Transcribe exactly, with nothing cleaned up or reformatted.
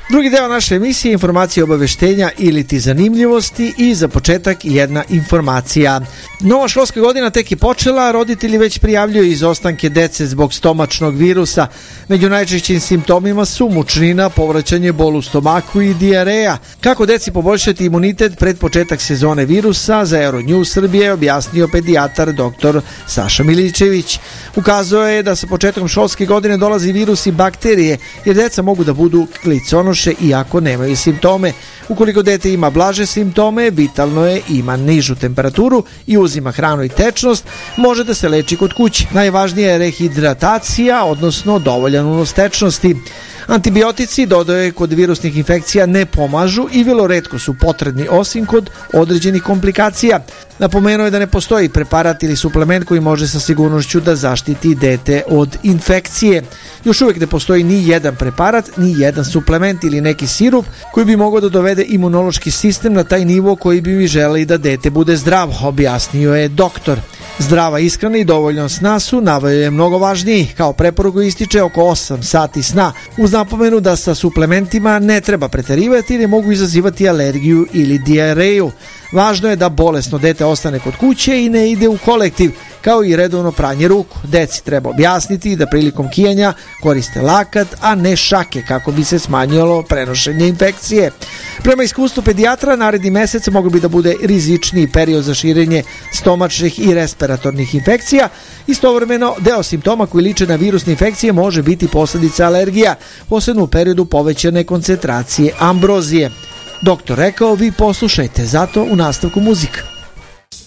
Drugi deo naše emisije, informacije, obaveštenja ili ti zanimljivosti i za početak jedna informacija. Nova školska godina tek je počela, roditelji već prijavljuju izostanke dece zbog stomačnog virusa. Među najčešćim simptomima su mučnina, povraćanje, bol u stomaku i dijareja. Kako deci poboljšati imunitet pred početak sezone virusa, za Euronews Srbije objasnio pedijatar dr. Saša Milićević. Ukazao je da sa početkom školske godine dolazi virus i bakterije, jer deca mogu da budu kliconoše iako nemaju simptome. Ukoliko dete ima blaže simptome, vitalno je, ima nižu temperaturu i uzima hranu i tečnost, može da se leči kod kuće. Najvažnija je rehidratacija, odnosno dovoljan unos tečnosti. Antibiotici, dodaje, kod virusnih infekcija ne pomažu i vrlo retko su potrebni osim kod određenih komplikacija. Napomenuo je da ne postoji preparat ili suplement koji može sa sigurnošću da zaštiti dete od infekcije. Još uvijek ne postoji ni jedan preparat, ni jedan suplement ili neki sirup koji bi mogao da dovede imunološki sistem na taj nivo koji bi vi želeli da dete bude zdravo, objasnio je doktor. Zdrava ishrana i dovoljno sna su navode mnogo važniji. Kao preporuku ističe oko osam sati sna, uz napomenu da sa suplementima ne treba preterivati jer mogu izazivati alergiju ili dijareju. Važno je da bolesno dete ostane kod kuće i ne ide u kolektiv, kao i redovno pranje ruku. Deci treba objasniti da prilikom kijanja koriste lakat, a ne šake, kako bi se smanjilo prenošenje infekcije. Prema iskustvu pedijatra, naredni mesec mogu bi da bude rizičniji period za širenje stomačnih i respiratornih infekcija. Istovremeno, deo simptoma koji liče na virusne infekcije može biti posljedica alergija, posebno u periodu povećane koncentracije ambrozije. Doktor rekao, vi poslušajte, zato u nastavku muzika.